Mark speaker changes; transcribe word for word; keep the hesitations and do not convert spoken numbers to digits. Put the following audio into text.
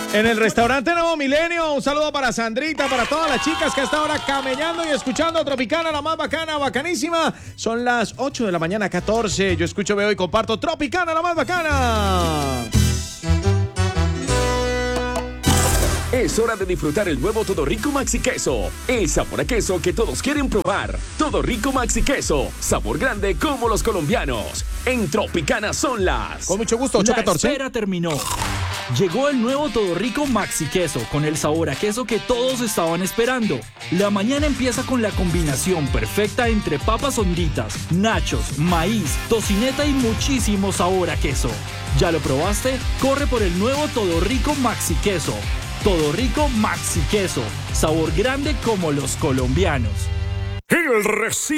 Speaker 1: En el restaurante Nuevo Milenio, un saludo para Sandrita, para todas las chicas que hasta ahora camellando y escuchando Tropicana, la más bacana, bacanísima. Son las ocho de la mañana, catorce. Yo escucho, veo y comparto Tropicana, la más bacana.
Speaker 2: Es hora de disfrutar el nuevo Todo Rico Maxi Queso. El sabor a queso que todos quieren probar. Todo Rico Maxi Queso. Sabor grande como los colombianos. En Tropicana son las...
Speaker 1: Con mucho gusto, ocho catorce.
Speaker 3: La espera terminó. Llegó el nuevo Todo Rico Maxi Queso con el sabor a queso que todos estaban esperando. La mañana empieza con la combinación perfecta entre papas honditas, nachos, maíz, tocineta y muchísimo sabor a queso. ¿Ya lo probaste? Corre por el nuevo Todo Rico Maxi Queso. Todo Rico Maxi Queso. Sabor grande como los colombianos.
Speaker 2: El recibo